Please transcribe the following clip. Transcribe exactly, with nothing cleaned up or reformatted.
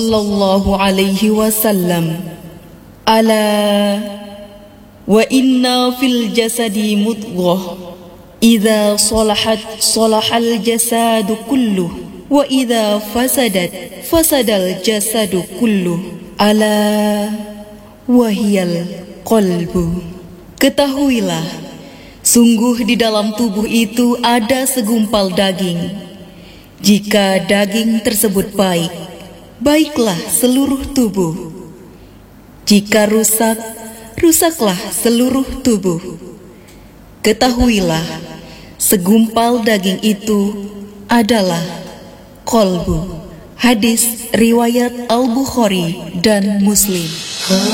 sallallahu alaihi wasallam, ala wa inna fil jasadi mudghah idza salahat salahal jasadu kulluh wa idza fasadat fasadal jasadu kulluh, ala wahiyal qalbu. Ketahuilah, sungguh di dalam tubuh itu ada segumpal daging. Jika daging tersebut baik, baiklah seluruh tubuh. Jika rusak, rusaklah seluruh tubuh. Ketahuilah, segumpal daging itu adalah qalbu. Hadis riwayat Al-Bukhari dan Muslim.